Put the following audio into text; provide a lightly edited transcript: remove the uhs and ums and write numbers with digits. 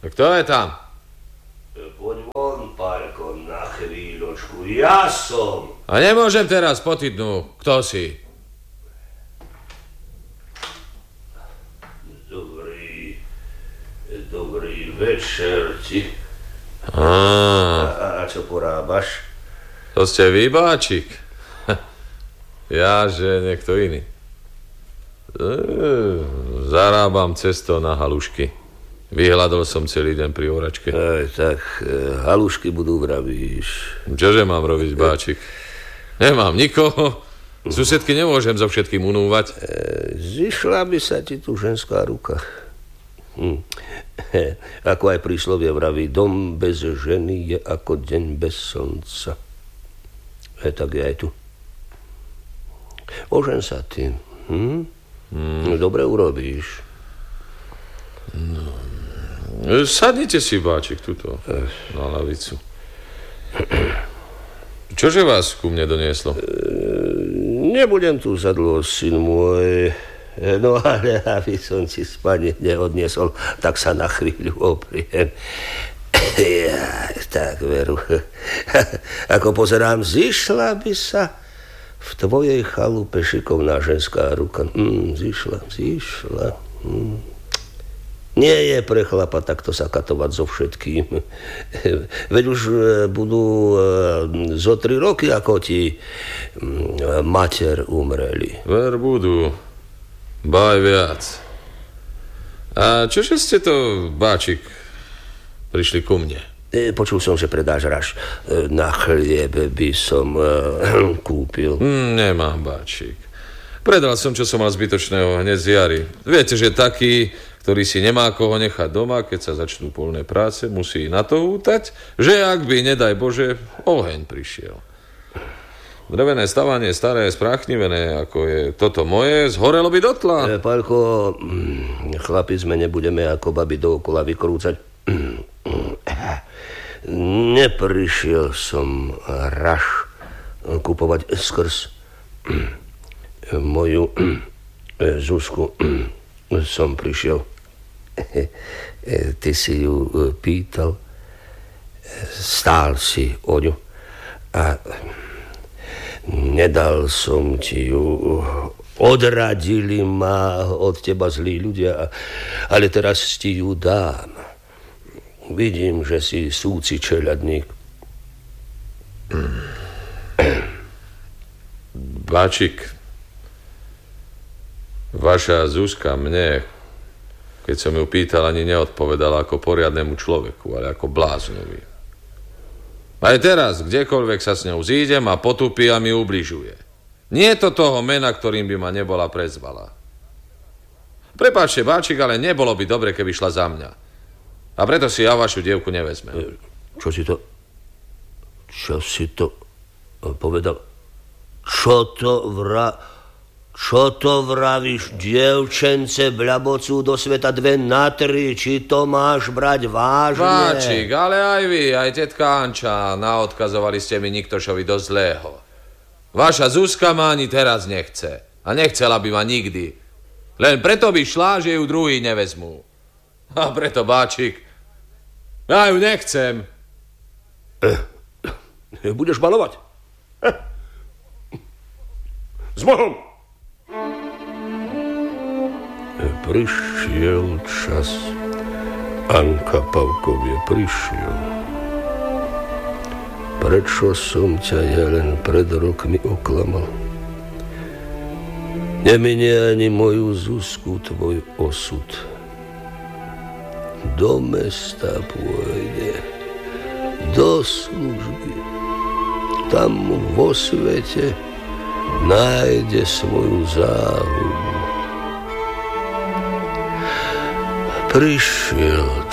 Kto je tam? Poď von, Pálko, na chvíľočku. Ja som. A nemôžem teraz potydnú. Kto si? Dobrý večer ti. A čo porábaš? To ste vy, Báčik? Ja, že niekto iný. Zarábam cesto na halušky. Vyhľadol som celý deň pri oračke. Tak halušky budú, vravíš. Čože mám robiť, Báčik? Nemám nikoho. Susedky nemôžem so všetkým unúvať. Zišla by sa ti tu ženská ruka. Ako aj príslovie vraví, dom bez ženy je ako deň bez slnca. Tak je aj tu. Ožen sa ty. Dobre urobíš. Sadnite si, Báčik, tuto na lavicu. Čože vás ku mne donieslo? Nebudem tu zadlho, syn môj. No ale aby som ti spanie neodniesol, tak sa na chvíľu opriem. Tak veru. Ako pozerám, zišla by sa v tvojej chalupe šikovná ženská ruka. Zišla. Nie je pre chlapa takto sa katovať so všetkým. Veď už budú zo 3 roky, ako ti mater umreli. Ver budú. Baj viac. A čože ste to, Báčik, prišli ku mne? Počul som, že predáš raž. Na chlieb by som kúpil. Nemám, Báčik. Predal som, čo som mal zbytočného hneď z jary. Viete, že taký, ktorý si nemá koho nechať doma, keď sa začnú poľné práce, musí na to hútať, že ak by, nedaj Bože, oheň prišiel. Drevené stavanie, staré, spráchnivené, ako je toto moje, zhorelo by dotla. Pálko, chlapi sme nebudeme ako babi dookola vykrúcať. Neprišiel som raž kupovať skrz moju Zuzku. Som prišiel. Ty si ju pýtal. Stál si o ňu. A nedal som ti ju. Odradili ma od teba zlí ľudia, ale teraz ti ju dám. Vidím, že si súci čeľadník. Báčik, vaša Zuzka mne, keď som ju pýtal, ani neodpovedala ako poriadnemu človeku, ale ako bláznovi. Aj teraz, kdekoľvek sa s ňou zídem a potupí a mi ubližuje. Nie je to toho mena, ktorým by ma nebola prezvala. Prepáčte, Báčik, ale nebolo by dobre, keby šla za mňa. A preto si ja vašu dievku nevezmem. Čo si to povedal? Čo to vravíš, dievčence bľabocú do sveta 2 na 3, či to máš brať vážne? Báčik, ale aj vy, aj tetka Anča, naodkazovali ste mi Niktošovi do zlého. Vaša Zuzka ma ani teraz nechce. A nechcela by ma nikdy. Len preto by šla, že ju druhý nevezmú. A preto, Báčik, ja ju nechcem. Budeš balovať? S Bohom! Prišiel čas. Anka Pavkovie, prišiel. Prečo som ťa ja len pred rokmi oklamal? Neminie ani moju Zuzku tvoj osud. Do mesta pôjde, do služby. Tam vo svete nájde svoju záhubu. Prišiel